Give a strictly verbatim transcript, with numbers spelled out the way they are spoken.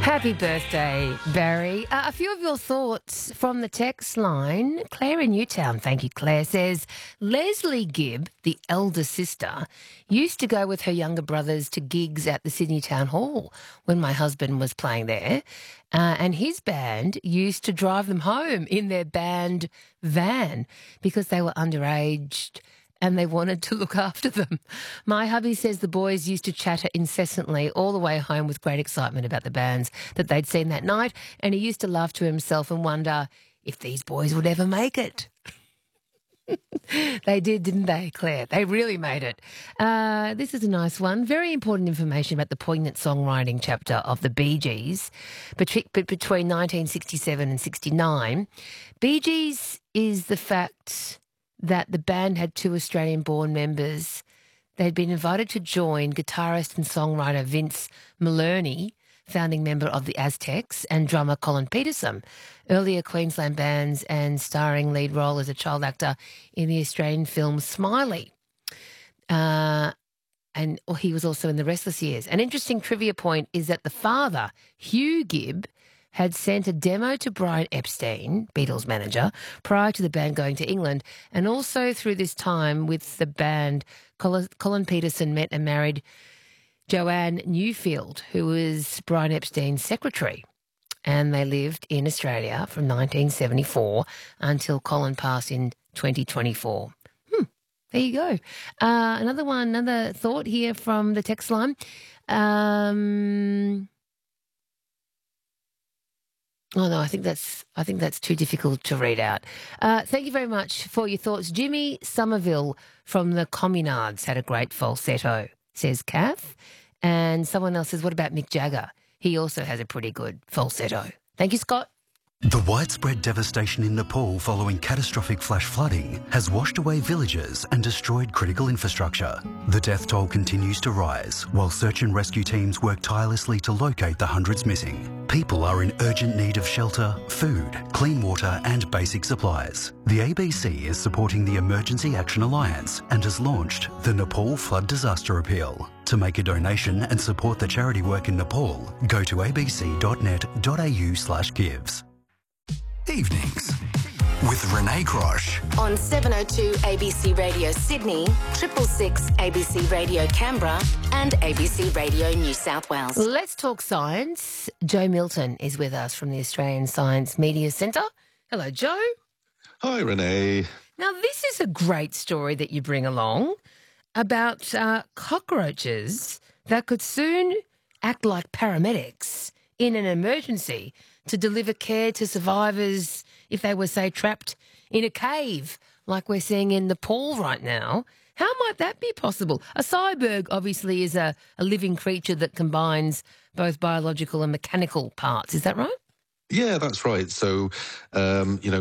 Happy birthday, Barry. Uh, a few of your thoughts from the text line. Claire in Newtown, thank you, Claire, says, Leslie Gibb, the elder sister, used to go with her younger brothers to gigs at the Sydney Town Hall when my husband was playing there, uh, and his band used to drive them home in their band van because they were underage and they wanted to look after them. My hubby says the boys used to chatter incessantly all the way home with great excitement about the bands that they'd seen that night, and he used to laugh to himself and wonder if these boys would ever make it. They did, didn't they, Claire? They really made it. Uh, this is a nice one. Very important information about the poignant songwriting chapter of the Bee Gees. Between, between nineteen sixty-seven and sixty-nine, Bee Gees is the fact that the band had two Australian-born members. They'd been invited to join guitarist and songwriter Vince Maloney, founding member of the Aztecs, and drummer Colin Peterson, earlier Queensland bands and starring lead role as a child actor in the Australian film Smiley. Uh, and oh, he was also in The Restless Years. An interesting trivia point is that the father, Hugh Gibb, had sent a demo to Brian Epstein, Beatles manager, prior to the band going to England. And also through this time with the band, Colin, Colin Peterson met and married Joanne Newfield, who was Brian Epstein's secretary. And they lived in Australia from nineteen seventy-four until Colin passed in twenty twenty-four. Hmm, there you go. Uh, another one, another thought here from the text line. Um... Oh no, I think that's I think that's too difficult to read out. Uh, thank you very much for your thoughts. Jimmy Somerville from the Communards had a great falsetto, says Kath. And someone else says, what about Mick Jagger? He also has a pretty good falsetto. Thank you, Scott. The widespread devastation in Nepal following catastrophic flash flooding has washed away villages and destroyed critical infrastructure. The death toll continues to rise, while search and rescue teams work tirelessly to locate the hundreds missing. People are in urgent need of shelter, food, clean water and basic supplies. The A B C is supporting the Emergency Action Alliance and has launched the Nepal Flood Disaster Appeal. To make a donation and support the charity work in Nepal, go to abc.net.au slash gives. Evenings with Renee Grosh on seven oh two A B C Radio Sydney, triple six A B C Radio Canberra and A B C Radio New South Wales. Let's talk science. Joe Milton is with us from the Australian Science Media Centre. Hello, Joe. Hi, Renee. Now, this is a great story that you bring along about uh, cockroaches that could soon act like paramedics in an emergency to deliver care to survivors if they were, say, trapped in a cave like we're seeing in Nepal right now. How might that be possible? A cyborg obviously is a, a living creature that combines both biological and mechanical parts. Is that right? Yeah, that's right. So, um, you know,